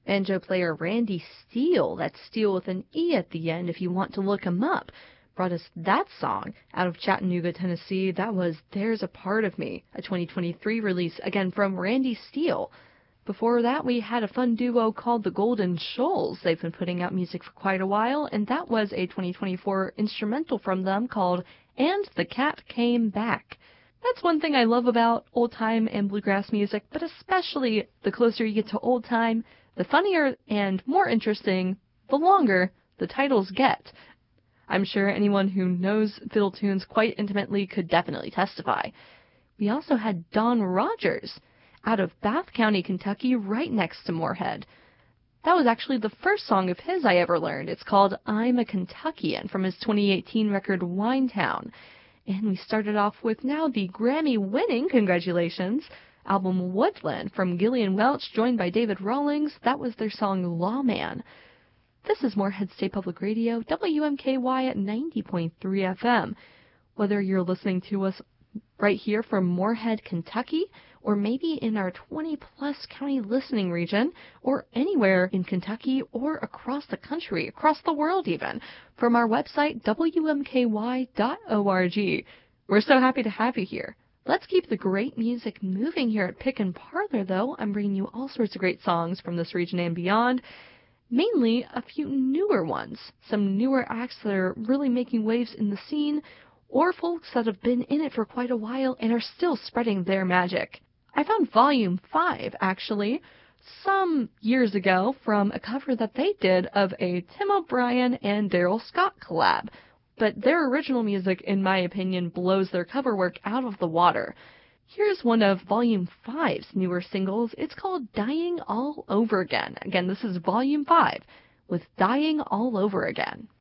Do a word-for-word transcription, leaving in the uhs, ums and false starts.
Banjo player Randy Steele, that's Steele with an E at the end if you want to look him up, brought us that song out of Chattanooga, Tennessee. That was There's a Part of Me, a twenty twenty-three release, again from Randy Steele. Before that, we had a fun duo called the Golden Shoals. They've been putting out music for quite a while, and that was a twenty twenty-four instrumental from them called And the Cat Came Back. That's one thing I love about old-time and bluegrass music, but especially the closer you get to old-time, the funnier and more interesting, the longer the titles get. I'm sure anyone who knows fiddle tunes quite intimately could definitely testify. We also had Don Rogers out of Bath County, Kentucky, right next to Moorhead. That was actually the first song of his I ever learned. It's called I'm a Kentuckian from his twenty eighteen record Winetown. And we started off with now the Grammy-winning, congratulations, album Woodland from Gillian Welch, joined by David Rawlings. That was their song Lawman. This is Moorhead State Public Radio, W M K Y at ninety point three F M. Whether you're listening to us right here from Moorhead, Kentucky, or maybe in our twenty-plus county listening region, or anywhere in Kentucky or across the country, across the world even, from our website, W M K Y dot org. We're so happy to have you here. Let's keep the great music moving here at Pick and Parlor, though. I'm bringing you all sorts of great songs from this region and beyond, mainly a few newer ones, some newer acts that are really making waves in the scene, or folks that have been in it for quite a while and are still spreading their magic. I found Volume five, actually, some years ago from a cover that they did of a Tim O'Brien and Daryl Scott collab. But their original music, in my opinion, blows their cover work out of the water. Here's one of Volume five's newer singles. It's called Dying All Over Again. Again, this is Volume five with Dying All Over Again.